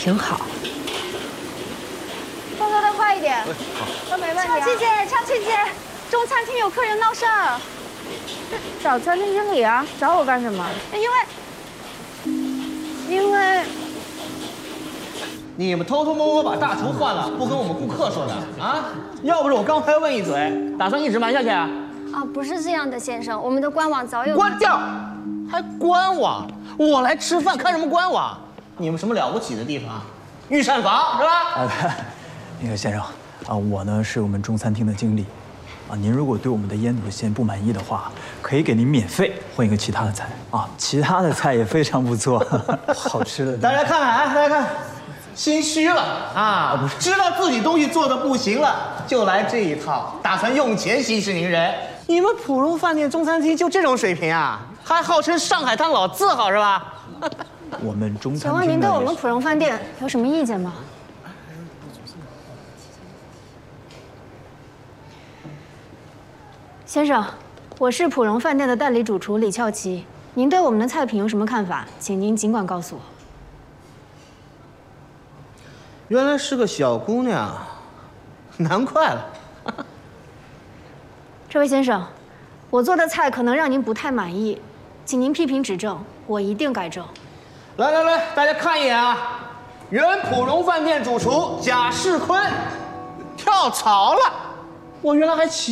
挺好。 动作再快一点，都没问题。 昌琪姐，中餐厅有客人闹事儿， 找餐厅经理啊，找我干什么？因为你们偷偷摸摸把大厨换了，不跟我们顾客说的啊？要不是我刚才问一嘴，打算一直瞒下去啊？ 啊，不是这样的，先生，我们的官网早有关掉，还官网？我来吃饭看什么官网？你们什么了不起的地方？御膳房是吧？ 那个先生啊，我呢是我们中餐厅的经理，啊，您如果对我们的腌笃鲜不满意的话，可以给您免费换一个其他的菜啊，其他的菜也非常不错，好吃的。 大家看看啊，大家看，心虚了啊，不是知道自己东西做的不行了，就来这一套，打算用钱息事宁人。你们普荣饭店中餐厅就这种水平啊？还号称上海滩老字号是吧？ 我们中餐厅。 请问您对我们普荣饭店有什么意见吗？先生，我是普荣饭店的代理主厨李俏琪，您对我们的菜品有什么看法？请您尽管告诉我。 原来是个小姑娘，难怪了。 这位先生，我做的菜可能让您不太满意，请您批评指正，我一定改正。 来来来，大家看一眼啊！原普荣饭店主厨贾世坤跳槽了，我原来还